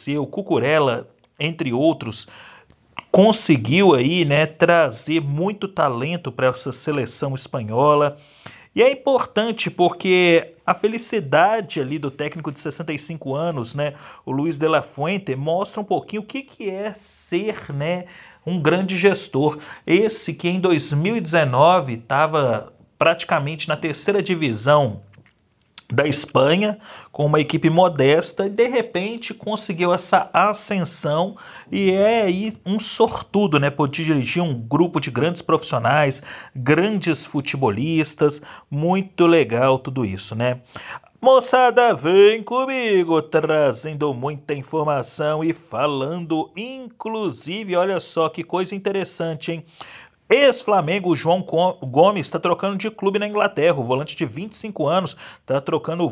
aconteceu, Cucurella, entre outros, conseguiu aí, né, trazer muito talento para essa seleção espanhola. E é importante porque a felicidade ali do técnico de 65 anos, né, o Luiz de la Fuente, mostra um pouquinho o que que é ser, né, um grande gestor. Esse que em 2019 estava praticamente na terceira divisão da Espanha, com uma equipe modesta, e de repente conseguiu essa ascensão e é aí um sortudo, né? Poder dirigir um grupo de grandes profissionais, grandes futebolistas, muito legal tudo isso, né? Moçada, vem comigo, trazendo muita informação e falando, inclusive, olha só que coisa interessante, hein? Ex-Flamengo João Gomes está trocando de clube na Inglaterra. O volante de 25 anos está trocando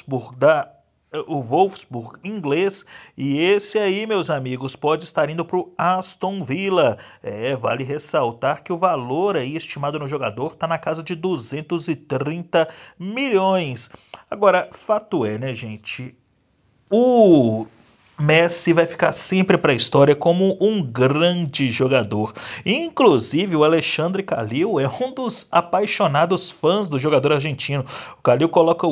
o Wolfsburg inglês. E esse aí, meus amigos, pode estar indo para o Aston Villa. Vale ressaltar que o valor aí estimado no jogador está na casa de 230 milhões. Agora, fato é, né, gente? O Messi vai ficar sempre para a história como um grande jogador. Inclusive, o Alexandre Calil é um dos apaixonados fãs do jogador argentino. O Calil coloca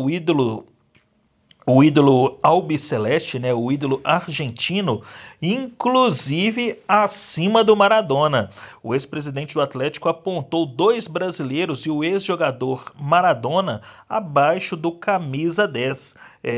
o ídolo albiceleste, né, o ídolo argentino, inclusive acima do Maradona. O ex-presidente do Atlético apontou dois brasileiros e o ex-jogador Maradona abaixo do camisa 10.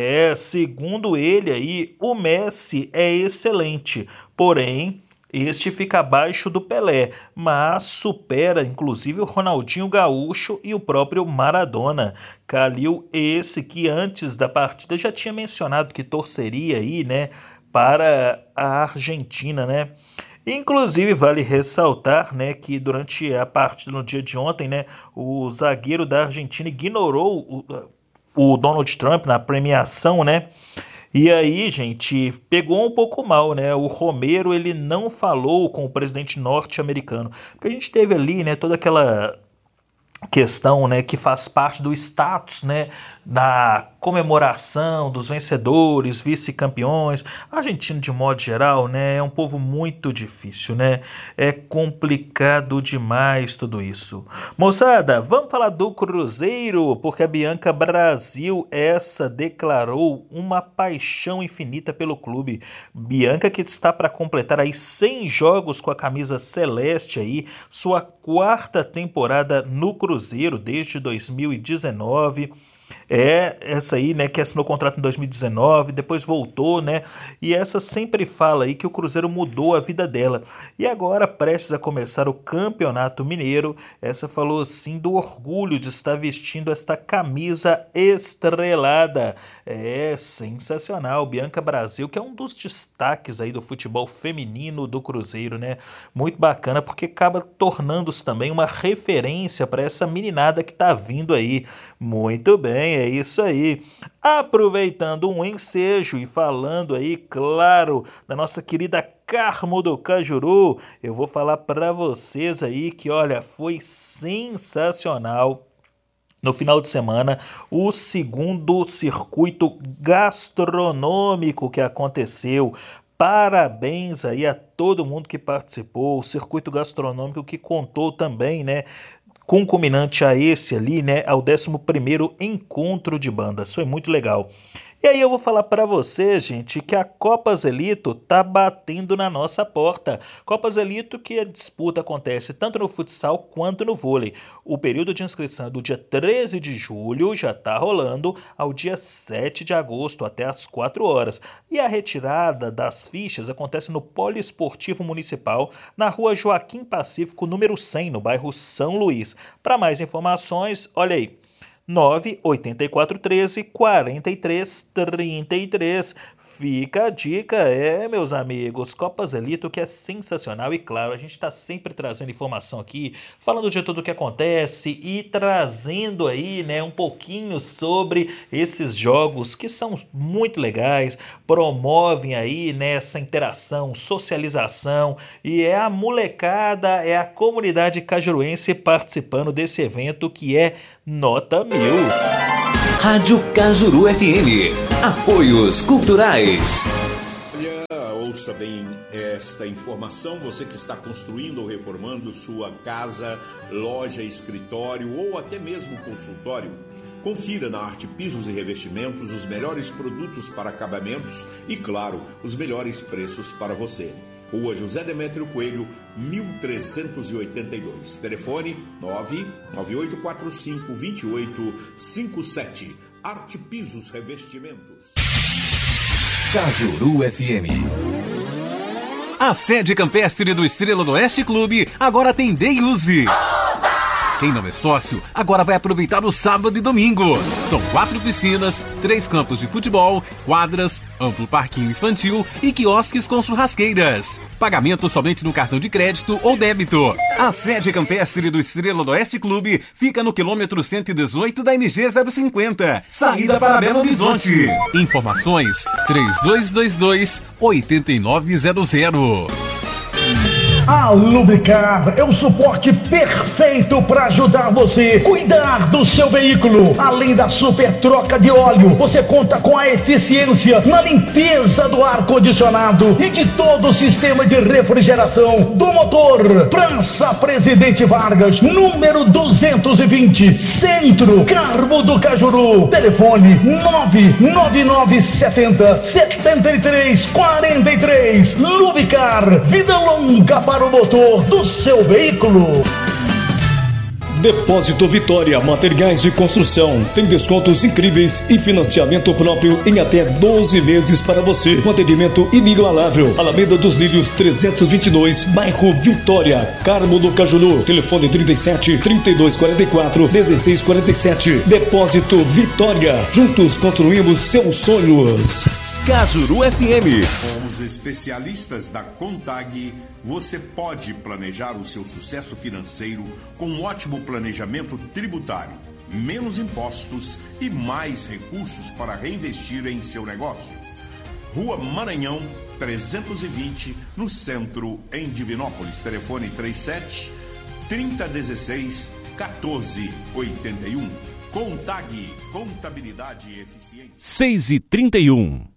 Segundo ele aí, o Messi é excelente, porém este fica abaixo do Pelé, mas supera inclusive o Ronaldinho Gaúcho e o próprio Maradona. Calil esse que antes da partida já tinha mencionado que torceria aí, né, para a Argentina, né? Inclusive vale ressaltar, né, que durante a partida no dia de ontem, né, o zagueiro da Argentina ignorou o Donald Trump na premiação, né? E aí, gente, pegou um pouco mal, né? O Romero, ele não falou com o presidente norte-americano. Porque a gente teve ali, né, toda aquela questão, né, que faz parte do status, né, da comemoração dos vencedores, vice-campeões. Argentino, de modo geral, né, é um povo muito difícil, né? É complicado demais tudo isso. Moçada, vamos falar do Cruzeiro, porque a Bianca Brasil, essa declarou uma paixão infinita pelo clube. Bianca que está para completar aí 100 jogos com a camisa celeste aí, sua quarta temporada no Cruzeiro desde 2019. Essa aí, né, que assinou contrato em 2019, depois voltou, né? E essa sempre fala aí que o Cruzeiro mudou a vida dela. E agora, prestes a começar o Campeonato Mineiro, essa falou assim do orgulho de estar vestindo esta camisa estrelada. Sensacional. Bianca Brasil, que é um dos destaques aí do futebol feminino do Cruzeiro, né? Muito bacana, porque acaba tornando-se também uma referência para essa meninada que tá vindo aí. Muito bem, é isso aí. Aproveitando um ensejo e falando aí, claro, da nossa querida Carmo do Cajuru, eu vou falar para vocês aí que, olha, foi sensacional no final de semana o segundo circuito gastronômico que aconteceu. Parabéns aí a todo mundo que participou, o circuito gastronômico que contou também, né, concomitante a esse ali, né, ao 11º encontro de bandas. Foi muito legal. E aí eu vou falar para você, gente, que a Copa Zelito tá batendo na nossa porta. Copa Zelito que a disputa acontece tanto no futsal quanto no vôlei. O período de inscrição é do dia 13 de julho, já tá rolando, ao dia 7 de agosto, até às 4 horas. E a retirada das fichas acontece no Poliesportivo Municipal, na rua Joaquim Pacífico, número 100, no bairro São Luís. Para mais informações, olha aí, 98413 4333. Fica a dica, meus amigos. Copa Zelito que é sensacional e claro, a gente está sempre trazendo informação aqui, falando de tudo o que acontece e trazendo aí, né, um pouquinho sobre esses jogos que são muito legais, promovem aí, né, essa interação, socialização e é a molecada, é a comunidade cajuruense participando desse evento que é nota 1000. Rádio Cajuru FM. Apoios culturais. Olhando ouça bem esta informação. Você que está construindo ou reformando sua casa, loja, escritório ou até mesmo consultório, confira na Arte Pisos e Revestimentos os melhores produtos para acabamentos e, claro, os melhores preços para você. Rua José Demétrio Coelho, 1382. Telefone 99845-2857. Arte Pisos Revestimentos. Cajuru FM. A sede campestre do Estrela do Oeste Clube agora tem Day Use. Quem não é sócio, agora vai aproveitar o sábado e domingo. São 4 piscinas, 3 campos de futebol, quadras, amplo parquinho infantil e quiosques com churrasqueiras. Pagamento somente no cartão de crédito ou débito. A sede campestre do Estrela do Oeste Clube fica no quilômetro 118 da MG 050, saída para Belo Horizonte. Informações 3222-8900. A Lubricar é o suporte perfeito para ajudar você a cuidar do seu veículo. Além da super troca de óleo, você conta com a eficiência na limpeza do ar-condicionado e de todo o sistema de refrigeração do motor. Praça Presidente Vargas, número 220, Centro, Carmo do Cajuru. Telefone 99970-7343. Lubricar, vida longa para o motor do seu veículo. Depósito Vitória, materiais de construção. Tem descontos incríveis e financiamento próprio em até 12 meses para você. Um atendimento inigualável. Alameda dos Lírios 322, bairro Vitória, Carmo do Cajuru. Telefone 37 3244 1647. Depósito Vitória. Juntos construímos seus sonhos. Cajuru FM. Com os especialistas da Contag, você pode planejar o seu sucesso financeiro com um ótimo planejamento tributário, menos impostos e mais recursos para reinvestir em seu negócio. Rua Maranhão, 320, no centro, em Divinópolis. Telefone 37 3016 1481. Contag, contabilidade eficiente. 6h31.